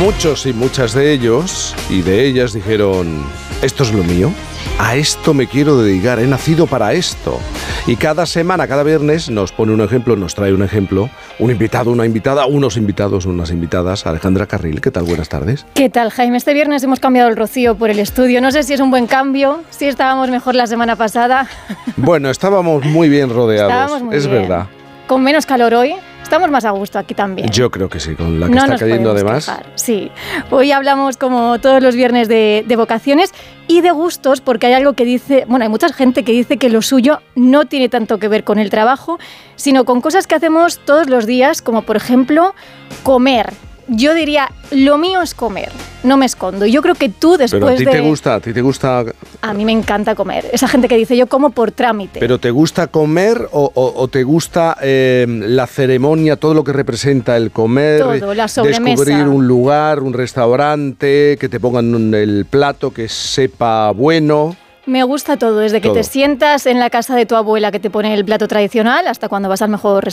muchos y muchas de ellos y de ellas dijeron: esto es lo mío, a esto me quiero dedicar, he nacido para esto. Y cada semana, cada viernes nos pone un ejemplo, nos trae un ejemplo, un invitado, una invitada, unos invitados, unas invitadas. Alejandra Carril, ¿qué tal? Buenas tardes. ¿Qué tal, Jaime? Este viernes hemos cambiado el rocío por el estudio. No sé si es un buen cambio, si estábamos mejor la semana pasada. Bueno, estábamos muy bien rodeados, muy es bien. verdad. Con menos calor hoy. Estamos más a gusto aquí también. Yo creo que sí, con la que está cayendo además. Quejar. Sí, hoy hablamos como todos los viernes de vocaciones y de gustos, porque hay algo que dice, bueno, hay mucha gente que dice que lo suyo no tiene tanto que ver con el trabajo, sino con cosas que hacemos todos los días, como por ejemplo comer. Yo diría, lo mío es comer, no me escondo. Yo creo que tú después de... Pero a ti te gusta... A mí me encanta comer. Esa gente que dice, yo como por trámite. ¿Pero te gusta comer o te gusta la ceremonia, todo lo que representa el comer? Todo, la sobremesa. Descubrir un lugar, un restaurante, que te pongan el plato que sepa bueno... Me gusta todo, desde que te sientas en la casa de tu abuela que te pone el plato tradicional hasta cuando vas al mejor